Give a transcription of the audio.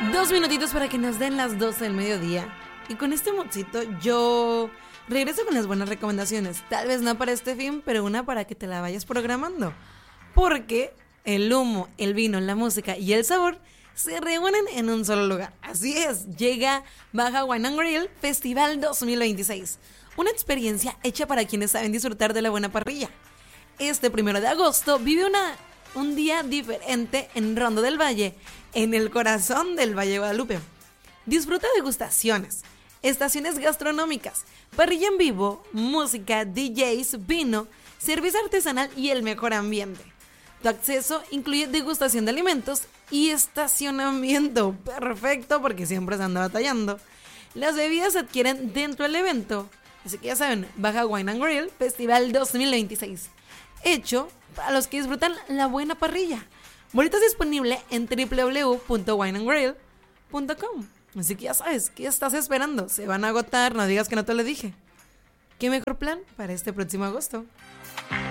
2 minutitos para que nos den las 12 del mediodía. Y con este mochito yo regreso con las buenas recomendaciones. Tal vez no para este fin, pero una para que te la vayas programando. Porque el humo, el vino, la música y el sabor se reúnen en un solo lugar. Así es, llega Baja Wine and Grill Festival 2026. Una experiencia hecha para quienes saben disfrutar de la buena parrilla. Este 1 de agosto vive un día diferente en Rondo del Valle, en el corazón del Valle de Guadalupe. Disfruta degustaciones, estaciones gastronómicas, parrilla en vivo, música, DJs, vino, cerveza artesanal y el mejor ambiente. Tu acceso incluye degustación de alimentos y estacionamiento. Perfecto, porque siempre se anda batallando. Las bebidas se adquieren dentro del evento. Así que ya saben, Baja Wine and Grill Festival 2026. Hecho para los que disfrutan la buena parrilla. Boletos disponible en www.wineandgrill.com. Así que ya sabes, ¿qué estás esperando? Se van a agotar, no digas que no te lo dije. ¿Qué mejor plan para este próximo agosto?